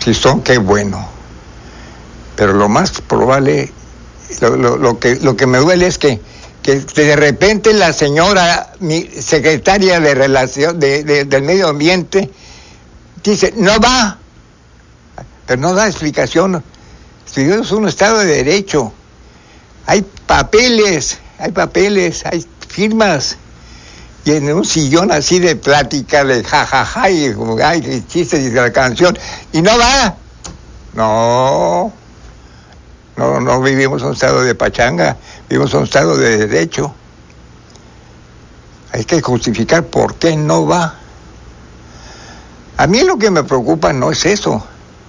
Si son, qué bueno. Pero lo más probable, lo que me duele es que de repente la señora, mi secretaria de Relación del Medio Ambiente, dice, no va, pero no da explicación. Es un Estado de Derecho. Hay papeles, hay firmas. Y en un sillón así de plática, de jajaja, y ay, chistes y la canción, y no va. No vivimos en un estado de pachanga, vivimos en un estado de derecho. Hay que justificar por qué no va. A mí lo que me preocupa no es eso.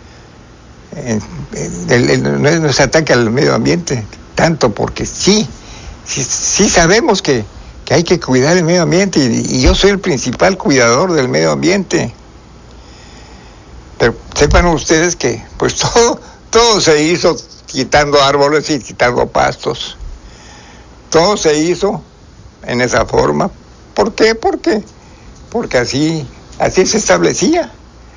No es ataque al medio ambiente, tanto porque sí sabemos que hay que cuidar el medio ambiente y yo soy el principal cuidador del medio ambiente. Pero sepan ustedes que pues todo se hizo quitando árboles y quitando pastos. Todo se hizo en esa forma. ¿Por qué? Porque así se establecía.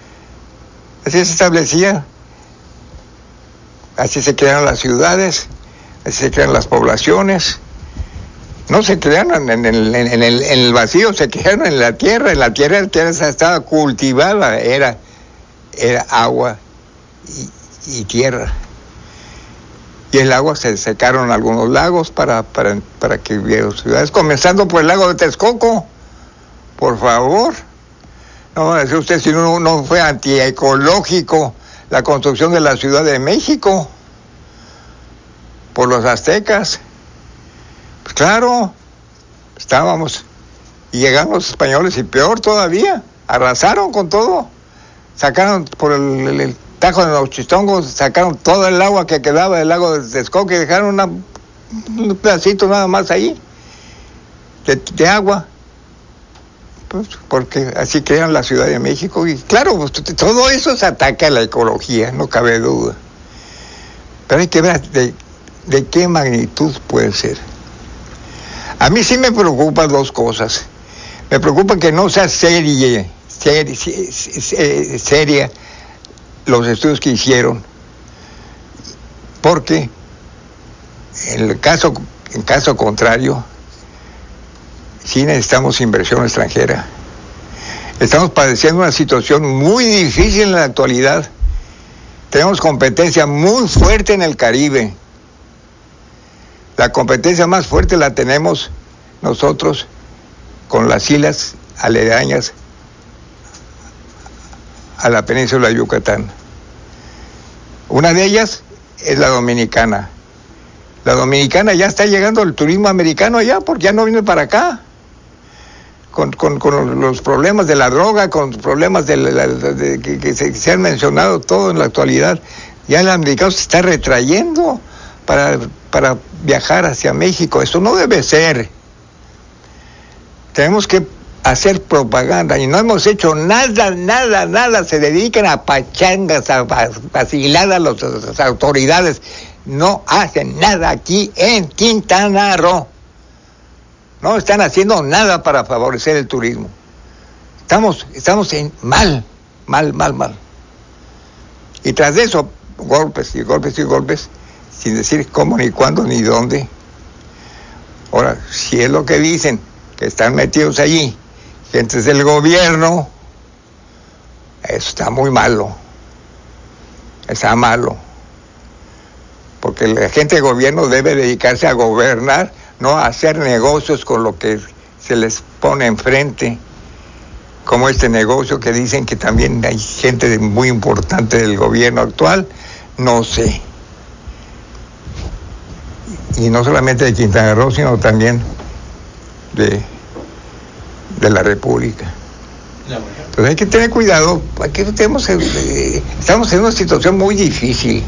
Así se crearon las ciudades, así se crean las poblaciones. No se crearon en el vacío, se crearon en la tierra. En la tierra estaba cultivada, era agua y tierra. Y el agua se secaron algunos lagos para que hubiera ciudades, comenzando por el lago de Texcoco. Por favor. No va a decir usted si no fue antiecológico la construcción de la Ciudad de México por los aztecas. Pues claro, estábamos y llegaron los españoles y peor todavía, arrasaron con todo, sacaron por el Tajo de Nochistongo, sacaron todo el agua que quedaba del lago de Texcoco y dejaron un pedacito nada más ahí de agua, pues porque así crean la Ciudad de México. Y claro, pues, todo eso es ataque a la ecología, no cabe duda, pero hay que ver de qué magnitud puede ser. A mí sí me preocupan dos cosas. Me preocupa que no sea seria los estudios que hicieron, porque en caso contrario, sí necesitamos inversión extranjera. Estamos padeciendo una situación muy difícil en la actualidad. Tenemos competencia muy fuerte en el Caribe. La competencia más fuerte la tenemos nosotros con las islas aledañas a la península de Yucatán. Una de ellas es la Dominicana. La Dominicana ya está llegando el turismo americano allá, porque ya no viene para acá. Con los problemas de la droga, con los problemas que se han mencionado todo en la actualidad, ya el americano se está retrayendo para viajar hacia México. Eso no debe ser. Tenemos que hacer propaganda y no hemos hecho nada. Se dedican a pachangas, a vacilar a las autoridades. No hacen nada aquí en Quintana Roo. No están haciendo nada para favorecer el turismo. Estamos en mal. Y tras de eso, golpes, sin decir cómo, ni cuándo, ni dónde. Ahora, si es lo que dicen, que están metidos allí, gentes del gobierno, eso está muy malo. Está malo. Porque la gente del gobierno debe dedicarse a gobernar, no a hacer negocios con lo que se les pone enfrente, como este negocio que dicen que también hay gente muy importante del gobierno actual, no sé. Y no solamente de Quintana Roo, sino también de la República. Entonces hay que tener cuidado, aquí estamos en una situación muy difícil.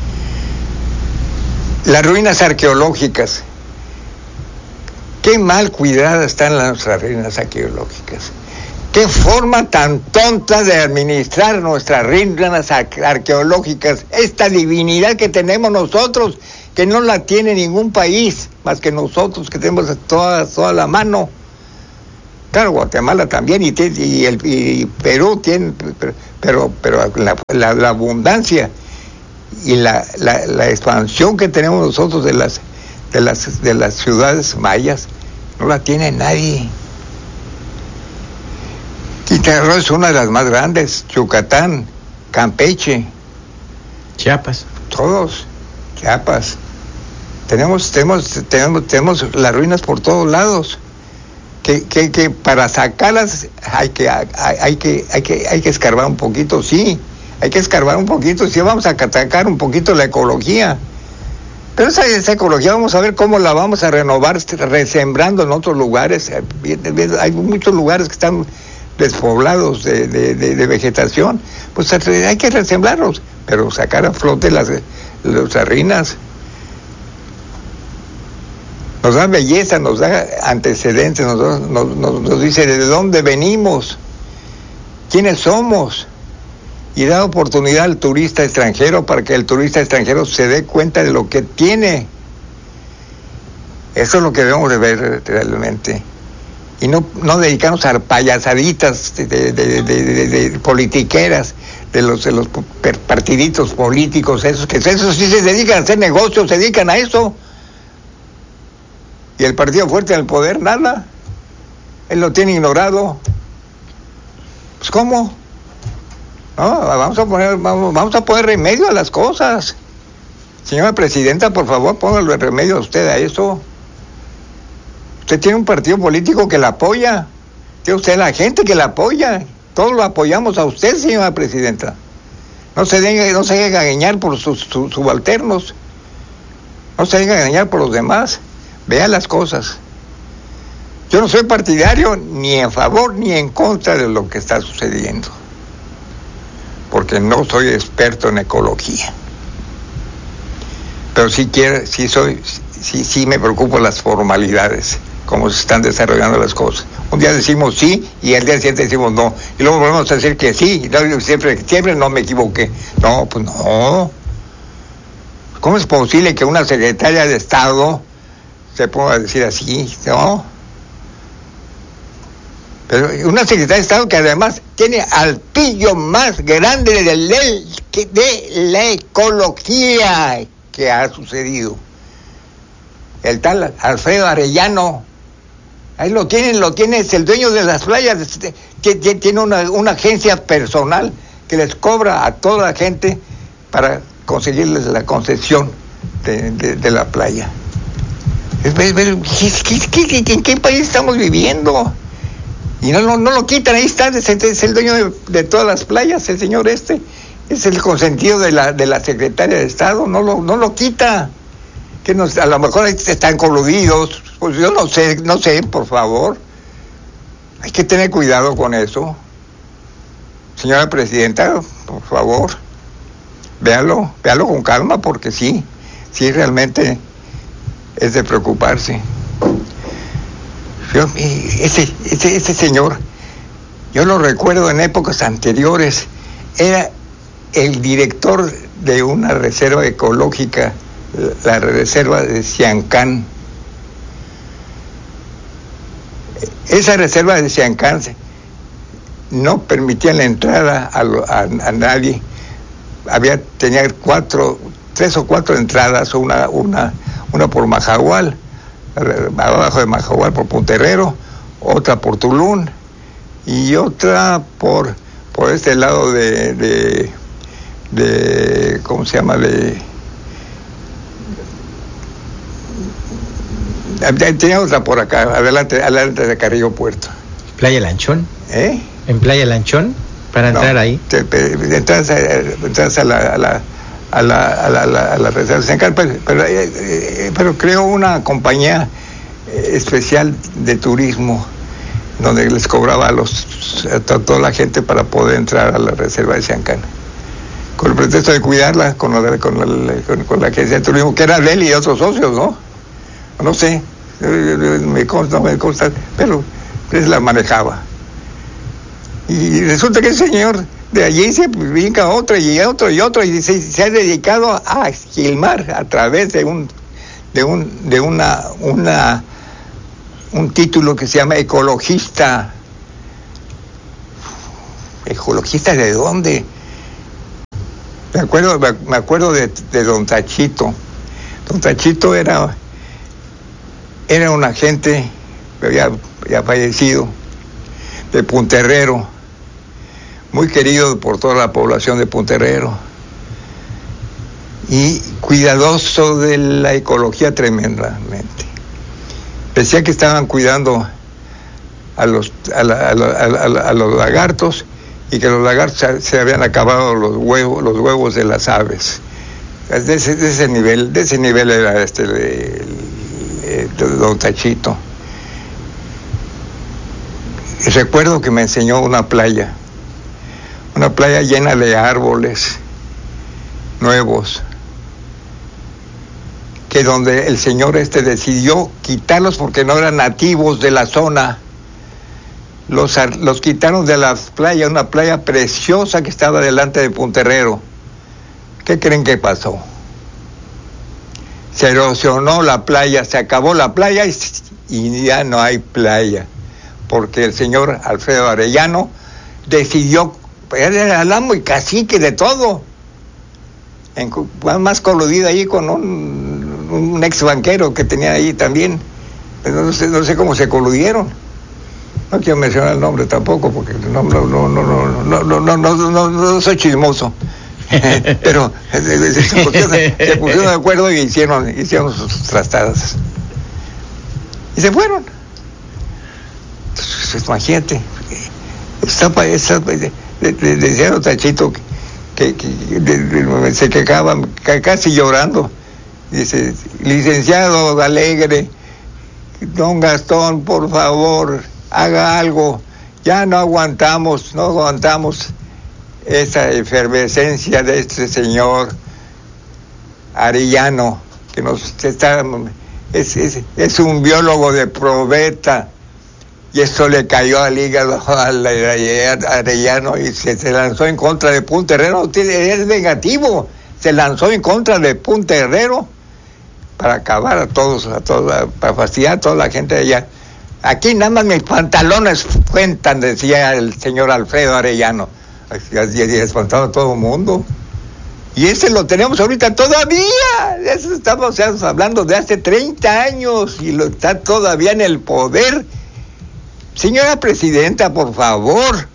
Las ruinas arqueológicas, qué mal cuidadas están nuestras ruinas arqueológicas. Qué forma tan tonta de administrar nuestras ruinas arqueológicas, esta divinidad que tenemos nosotros, que no la tiene ningún país, más que nosotros, que tenemos toda la mano. Claro, Guatemala también y Perú tiene, pero la abundancia y la expansión que tenemos nosotros de las ciudades mayas no la tiene nadie. Quintana Roo es una de las más grandes, Yucatán, Campeche, Chiapas. Todos, Chiapas. Tenemos las ruinas por todos lados. Que para sacarlas hay que escarbar un poquito, sí. Hay que escarbar un poquito, sí, vamos a atacar un poquito la ecología. Pero esa ecología vamos a ver cómo la vamos a renovar, resembrando en otros lugares. Hay muchos lugares que están despoblados de vegetación. Pues hay que resembrarlos, pero sacar a flote las ruinas. Nos da belleza, nos da antecedentes, nos dice de dónde venimos, quiénes somos, y da oportunidad al turista extranjero para que el turista extranjero se dé cuenta de lo que tiene. Eso es lo que debemos de ver realmente. Y no dedicarnos a payasaditas de politiqueras, de los partiditos políticos, esos sí se dedican a hacer negocios, se dedican a eso. Y el partido fuerte en el poder, nada. Él lo tiene ignorado. Pues ¿cómo? No, vamos a poner remedio a las cosas. Señora Presidenta, por favor, póngale remedio a usted a eso. Usted tiene un partido político que la apoya. Tiene usted la gente que la apoya. Todos lo apoyamos a usted, señora Presidenta. No se deje engañar por sus subalternos. No se deje engañar por los demás. Vea las cosas. Yo no soy partidario ni en favor ni en contra de lo que está sucediendo, porque no soy experto en ecología. Pero sí me preocupo de las formalidades, cómo se están desarrollando las cosas. Un día decimos sí y el día siguiente decimos no, y luego volvemos a decir que sí, y siempre no me equivoqué. No, pues no. ¿Cómo es posible que una secretaria de Estado se ponga a decir así? No. Pero una secretaria de Estado que además tiene al pillo más grande de la ecología que ha sucedido. El tal Alfredo Arellano. Ahí lo tiene, es el dueño de las playas, tiene una agencia personal que les cobra a toda la gente para conseguirles la concesión de la playa. ¿En qué país estamos viviendo? Y no lo quitan, ahí está, es el dueño de todas las playas, el señor es el consentido de la secretaria de Estado, no lo quita. Que a lo mejor están coludidos, pues yo no sé, por favor. Hay que tener cuidado con eso. Señora Presidenta, por favor, véalo con calma, porque sí realmente es de preocuparse. Ese señor, yo lo recuerdo en épocas anteriores, era el director de una reserva ecológica, la reserva de Siancán. Esa reserva de Siancán no permitía la entrada a nadie. Tenía 3 o 4 entradas, una por Majahual, abajo de Majahual por Punterrero, otra por Tulum y otra por este lado de ¿cómo se llama? Tenía otra por acá, adelante de Carrillo Puerto. ¿Playa Lanchón? ¿En Playa Lanchón? Para entrar ahí. Entras a la reserva de Siancán, pero creó una compañía especial de turismo donde les cobraba a toda la gente para poder entrar a la reserva de Siancán, con el pretexto de cuidarla con la agencia de turismo, que era de él y otros socios, ¿no? No sé, me consta, pero él la manejaba. Y resulta que el señor de allí se brinca a otro y a otro y otro, y se ha dedicado a esquilmar a través de una un título que se llama ecologista. ¿Ecologista de dónde? Me acuerdo de don Tachito. Don Tachito era un agente que había fallecido, de Punterrero, muy querido por toda la población de Punterrero, y cuidadoso de la ecología tremendamente. Decía que estaban cuidando a los lagartos, y que los lagartos se habían acabado los huevos de las aves. De ese nivel era don Tachito. Y recuerdo que me enseñó una playa llena de árboles nuevos, que donde el señor decidió quitarlos porque no eran nativos de la zona. Los quitaron de la playa, una playa preciosa que estaba delante de Punterrero. ¿Qué creen que pasó? Se erosionó la playa, se acabó la playa y ya no hay playa, porque el señor Alfredo Arellano decidió, él era el amo y cacique de todo, más coludido ahí con un ex banquero que tenía ahí también. No sé cómo se coludieron. No quiero mencionar el nombre tampoco, porque no soy chismoso. Pero se pusieron de acuerdo y hicieron sus trastadas. Y se fueron. Entonces, imagínate. Decía el Tachito que se quejaban, casi llorando. Dice: licenciado Alegre, don Gastón, por favor, haga algo. Ya no aguantamos esa efervescencia de este señor Arellano, que es un biólogo de probeta, y eso le cayó al hígado al Arellano y se lanzó en contra de Punterrero. Es negativo, se lanzó en contra de Punterrero para acabar a todos, para fastidiar a toda la gente de allá. Aquí nada más mis pantalones cuentan, decía el señor Alfredo Arellano. Y espantado a todo el mundo. Y ese lo tenemos ahorita todavía. Eso estamos hablando de hace 30 años y lo está todavía en el poder. Señora presidenta, por favor,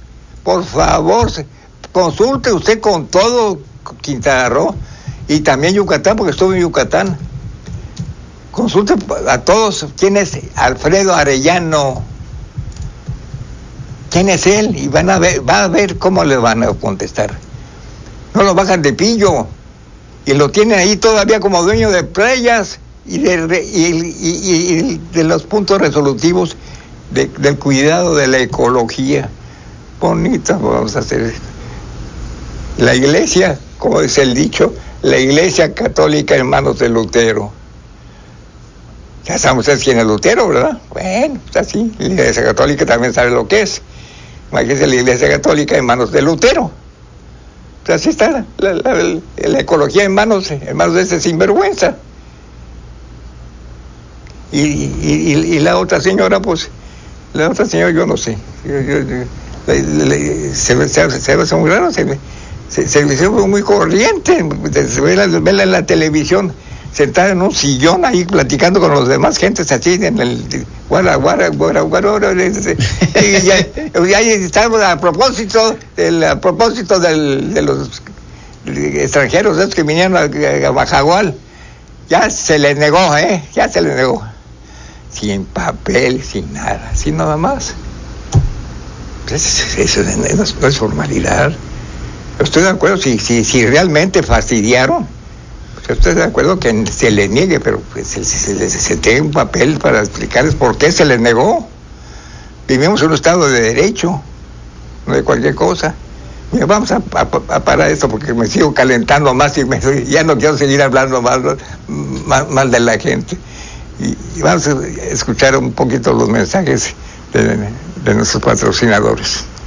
consulte usted con todo Quintana Roo y también Yucatán, porque estuve en Yucatán. Consulte a todos quién es Alfredo Arellano, quién es él, y va a ver cómo le van a contestar. No lo bajan de pillo y lo tienen ahí todavía como dueño de playas y de los puntos resolutivos del cuidado de la ecología. Bonita, vamos a hacer. La iglesia, como es el dicho, la iglesia católica en manos de Lutero. Ya saben ustedes quién es Lutero, ¿verdad? Bueno, pues así, la iglesia católica también sabe lo que es. Imagínense la iglesia católica en manos de Lutero. Pues así está la ecología en manos de ese sinvergüenza. Y la otra señora, pues, yo no sé. Se ve muy raro, se ve muy corriente. Verla en la televisión, sentada en un sillón ahí platicando con los demás gentes así en el guara, y ahí estamos a propósito de los extranjeros esos que vinieron a Majagual. Ya se les negó, sin papel, sin nada, sin nada más. Eso no es formalidad. Estoy de acuerdo, si realmente fastidiaron, estoy de acuerdo que se les niegue, pero pues se tenga un papel para explicarles por qué se les negó. Vivimos en un estado de derecho, no de cualquier cosa. Mira, vamos a parar esto porque me sigo calentando más y ya no quiero seguir hablando mal de la gente. Y vamos a escuchar un poquito los mensajes de nuestros patrocinadores.